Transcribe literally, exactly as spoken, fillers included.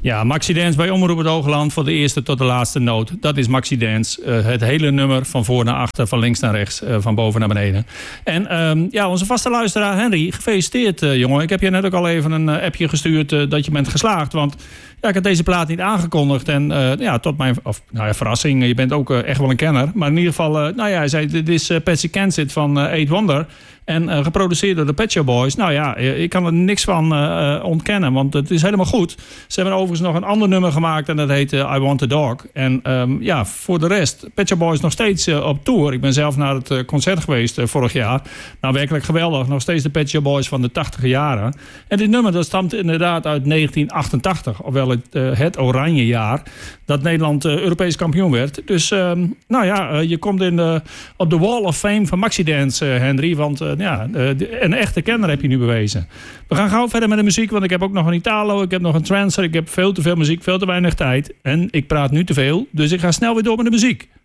Ja, Maxi Dance bij Omroep het Hoogland voor de eerste tot de laatste noot. Dat is Maxi Dance. Uh, het hele nummer van voor naar achter, van links naar rechts, uh, van boven naar beneden. En um, ja, onze vaste luisteraar Henry, gefeliciteerd uh, jongen. Ik heb je net ook al even een uh, appje gestuurd uh, dat je bent geslaagd. Want ja, ik had deze plaat niet aangekondigd. En uh, ja, tot mijn of, nou ja, verrassing, je bent ook uh, echt wel een kenner. Maar in ieder geval, uh, nou ja, hij zei, dit is uh, Patsy Kensit van uh, Eight Wonder. En uh, geproduceerd door de Pet Shop Boys. Nou ja, ik kan er niks van uh, ontkennen, want het is helemaal goed. Ze hebben overigens nog een ander nummer gemaakt en dat heet uh, I Want a Dog. En um, ja, voor de rest, Pet Shop Boys nog steeds uh, op tour. Ik ben zelf naar het uh, concert geweest uh, vorig jaar. Nou, werkelijk geweldig. Nog steeds de Pet Shop Boys van de tachtige jaren. En dit nummer dat stamt inderdaad uit negentien achtentachtig. Ofwel het, uh, het oranje jaar dat Nederland uh, Europees kampioen werd. Dus um, nou ja, uh, je komt in de, op de Wall of Fame van Maxi Dance, uh, Henry. Want uh, ja, een echte kenner heb je nu bewezen. We gaan gauw verder met de muziek, want ik heb ook nog een Italo, ik heb nog een Trancer, ik heb veel te veel muziek, veel te weinig tijd. En ik praat nu te veel, dus ik ga snel weer door met de muziek.